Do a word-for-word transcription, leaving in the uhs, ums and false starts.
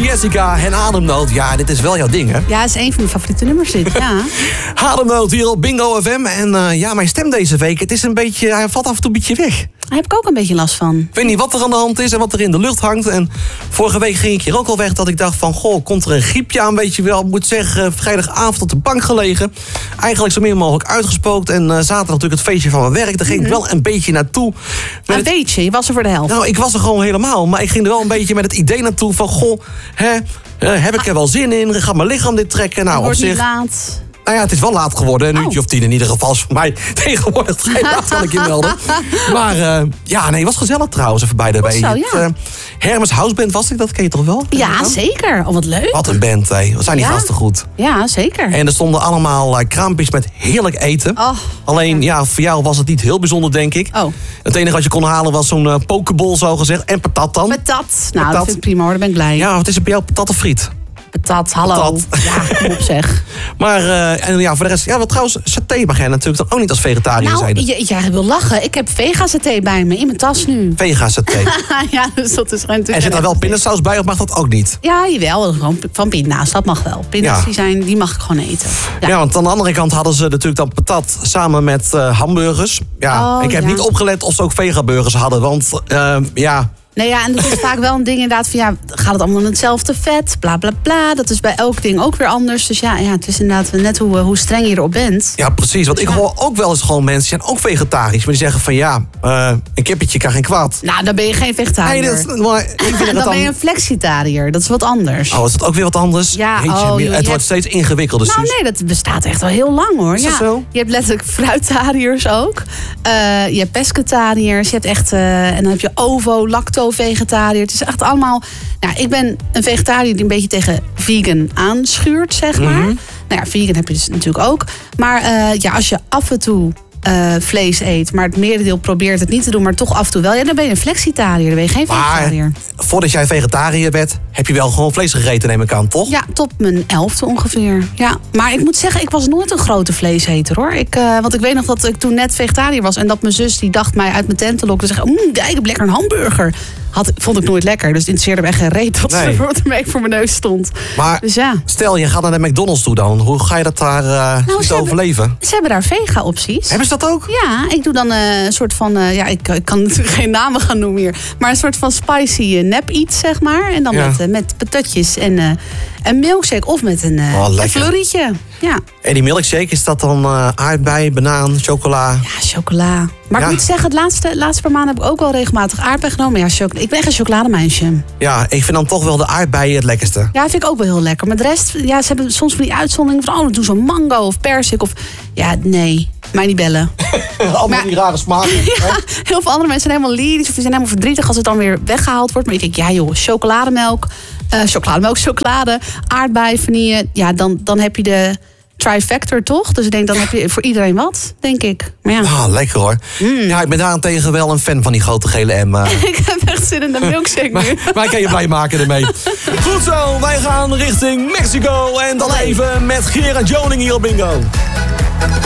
Jessica en Ademnood. Ja, dit is wel jouw ding, hè? Ja, het is een van mijn favoriete nummers dit, ja. Ademnood hier op Bingo F M. En uh, ja, mijn stem deze week, het is een beetje, hij valt af en toe een beetje weg. Daar heb ik ook een beetje last van. Ik weet niet wat er aan de hand is en wat er in de lucht hangt. En vorige week ging ik hier ook al weg dat ik dacht van... goh, komt er een griepje aan, weet je wel. Ik moet zeggen, vrijdagavond op de bank gelegen. Eigenlijk zo min mogelijk uitgespookt. En uh, zaterdag natuurlijk het feestje van mijn werk. Daar ging ik wel een beetje naartoe. Een het... beetje? Je was er voor de helft? Nou, ik was er gewoon helemaal. Maar ik ging er wel een beetje met het idee naartoe van... goh, hè, uh, heb ik er wel zin in? Gaat mijn lichaam dit trekken? Nou, wordt op zich... niet laat. Nou ja, het is wel laat geworden. Een oh. uurtje of tien in ieder geval is voor mij tegenwoordig vrij laat, kan ik je melden. Maar uh, ja, nee, het was gezellig trouwens even bij de Zo, ja. uh, Hermes Houseband was ik, dat ken je toch wel? Ja, zeker. Oh, wat leuk. Wat een band, hé. Wat zijn die ja. gasten goed. Ja, zeker. En er stonden allemaal uh, kraampjes met heerlijk eten. Oh. Alleen, ja, voor jou was het niet heel bijzonder, denk ik. Oh. Het enige wat je kon halen was zo'n uh, pokeball, zo gezegd. En patat dan. Patat. Nou, patat. dat vind ik prima hoor, daar ben ik blij. Ja, wat is er bij jou, patat of friet? Patat, hallo. Patat. Ja, kom op zeg. Maar uh, en ja, voor de rest, ja, wat trouwens, saté mag jij natuurlijk dan ook niet als vegetariër nou, zijn. j- jij wil lachen. Ik heb vega-saté bij me in mijn tas nu. Vega-saté. Ja, dus dat is gewoon... En zit daar wel pindasaus bij of mag dat ook niet? Ja, jawel. Gewoon van pinda's, dat mag wel. Pinda's Ja. die, zijn, die mag ik gewoon eten. Ja. Ja. want aan de andere kant hadden ze natuurlijk dan patat samen met uh, hamburgers. Ja, Oh, ik heb ja. niet opgelet of ze ook vegaburgers hadden, want uh, ja... Nee, ja, en dat is vaak wel een ding inderdaad van ja, gaat het allemaal in hetzelfde vet, bla bla bla. Dat is bij elk ding ook weer anders. Dus ja, ja het is inderdaad net hoe, hoe streng je erop bent. Ja, precies. Want ik hoor ook wel eens gewoon mensen, die zijn ook vegetarisch, maar die zeggen van ja, uh, een kippetje kan geen kwaad. Nou, dan ben je geen vegetariër. Nee, dat, maar ik vind dan, dat dan ben je een flexitariër. Dat is wat anders. Oh, is dat ook weer wat anders? Ja, Jeetje, oh, joh, het je wordt hebt... steeds ingewikkelder. Nou Suus. nee, dat bestaat echt al heel lang hoor. Is dat ja. zo? Je hebt letterlijk fruitariërs ook. Uh, je hebt pescatariërs. Je hebt echt, uh, en dan heb je ovo, lacto-vegetariër. Het is echt allemaal... Nou, ik ben een vegetariër die een beetje tegen vegan aanschuurt, zeg maar. Mm-hmm. Nou ja, vegan heb je dus natuurlijk ook. Maar uh, ja, als je af en toe uh, vlees eet, maar het merendeel probeert het niet te doen, maar toch af en toe wel, ja, dan ben je een flexitariër. Dan ben je geen vegetariër. Maar voordat jij vegetariër werd, heb je wel gewoon vlees gegeten, neem ik aan, toch? Ja, tot mijn elfde ongeveer. Ja, maar ik moet zeggen, ik was nooit een grote vleeseter hoor. Ik, uh, want ik weet nog dat ik toen net vegetariër was en dat mijn zus die dacht mij uit mijn tent te lokken. Ze zei, mmm, kijk, ik heb lekker een hamburger. Had, vond ik nooit lekker, dus het interesseerde me echt geen reet dat Nee. ze er mee voor mijn neus stond. Maar Dus ja. stel, je gaat naar de McDonald's toe dan. Hoe ga je dat daar uh, Nou, niet ze overleven? Hebben, ze hebben daar vega-opties. Hebben ze dat ook? Ja, ik doe dan uh, een soort van... Uh, ja, ik, ik kan natuurlijk geen namen gaan noemen hier. Maar een soort van spicy uh, nep-eat, zeg maar. En dan Ja. met, uh, met patatjes en uh, een milkshake of met een, uh, Oh, een lekker. florietje. Ja. En die milkshake, is dat dan uh, aardbei, banaan, chocola? Ja, chocola. Maar Ja. ik moet zeggen, het laatste, laatste paar maanden heb ik ook wel regelmatig aardbei genomen. Ja, chocola. Ik ben echt een chocolademeisje. Ja, ik vind dan toch wel de aardbeien het lekkerste. Ja, vind ik ook wel heel lekker. Maar de rest, ja, ze hebben soms van die uitzonderingen van... oh, doe zo'n mango of persik of... Ja, nee, mij niet bellen. Allemaal Maar- die rare smaken. Ja, heel veel andere mensen zijn helemaal lyrisch of die zijn helemaal verdrietig als het dan weer weggehaald wordt. Maar ik denk, ja joh, chocolademelk, uh, chocolademelk, chocolade, aardbei, vanille. Ja, dan, dan heb je de trifactor toch? Dus ik denk, dan heb je voor iedereen wat, denk ik. Maar ja, Ah, lekker hoor. Mm. Ja, ik ben daarentegen wel een fan van die grote gele M. uh. ik heb echt zin in de milkshake Maar, nu. maar ik kan je blij maken ermee. Goed zo, wij gaan richting Mexico. En dan Allee. even met Gerard Joning hier op Bingo.